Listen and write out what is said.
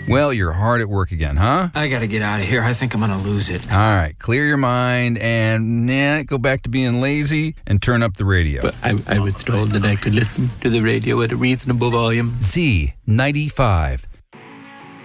Well, you're hard at work again, huh? I gotta get out of here. I think I'm gonna lose it. All right, clear your mind and go back to being lazy and turn up the radio. But I was told that I could listen to the radio at a reasonable volume. Z95.